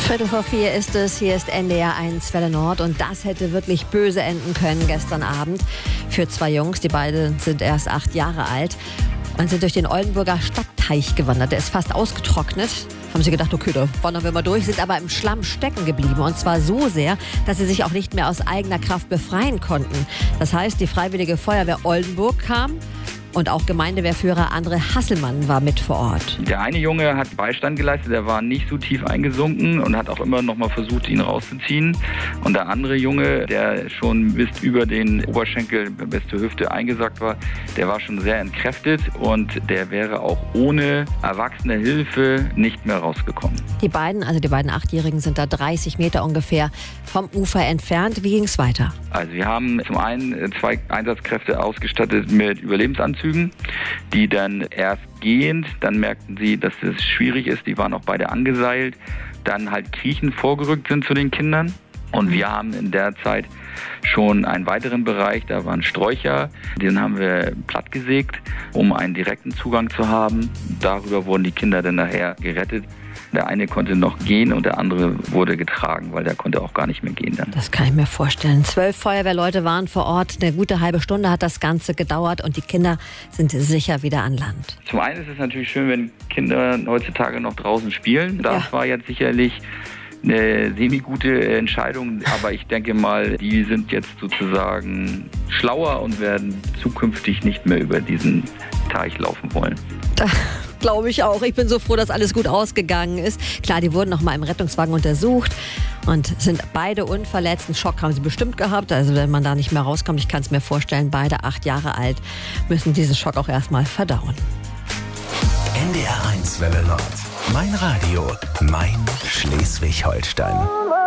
3:15 ist es, hier ist NDR 1 Welle Nord und das hätte wirklich böse enden können gestern Abend für zwei Jungs. Die beiden sind erst 8 Jahre alt und sind durch den Oldenburger Stadtteich gewandert. Der ist fast ausgetrocknet. Haben sie gedacht, okay, da wandern wir mal durch, sind aber im Schlamm stecken geblieben. Und zwar so sehr, dass sie sich auch nicht mehr aus eigener Kraft befreien konnten. Das heißt, die Freiwillige Feuerwehr Oldenburg kam. Und auch Gemeindewehrführer André Hasselmann war mit vor Ort. Der eine Junge hat Beistand geleistet, der war nicht so tief eingesunken und hat auch immer noch mal versucht, ihn rauszuziehen. Und der andere Junge, der schon bis über den Oberschenkel bis zur Hüfte eingesackt war, der war schon sehr entkräftet und der wäre auch ohne erwachsene Hilfe nicht mehr rausgekommen. Die beiden 8-Jährigen, sind da 30 Meter ungefähr vom Ufer entfernt. Wie ging es weiter? Also wir haben zum einen 2 Einsatzkräfte ausgestattet mit Überlebensanzügen, die dann erst gehend, dann merkten sie, dass es schwierig ist, die waren auch beide angeseilt, dann halt kriechend vorgerückt sind zu den Kindern. Und wir haben in der Zeit schon einen weiteren Bereich, da waren Sträucher, den haben wir plattgesägt, um einen direkten Zugang zu haben. Darüber wurden die Kinder dann nachher gerettet. Der eine konnte noch gehen und der andere wurde getragen, weil der konnte auch gar nicht mehr gehen dann. Das kann ich mir vorstellen. 12 Feuerwehrleute waren vor Ort. Eine gute halbe Stunde hat das Ganze gedauert und die Kinder sind sicher wieder an Land. Zum einen ist es natürlich schön, wenn Kinder heutzutage noch draußen spielen. Das war jetzt sicherlich eine semi-gute Entscheidung, aber ich denke mal, die sind jetzt sozusagen schlauer und werden zukünftig nicht mehr über diesen Teich laufen wollen. Glaube ich auch. Ich bin so froh, dass alles gut ausgegangen ist. Klar, die wurden noch mal im Rettungswagen untersucht und sind beide unverletzt. Einen Schock haben sie bestimmt gehabt. Also wenn man da nicht mehr rauskommt, ich kann es mir vorstellen, beide 8 Jahre alt, müssen diesen Schock auch erstmal verdauen. NDR 1 Welle Nord. Mein Radio, mein Schleswig-Holstein.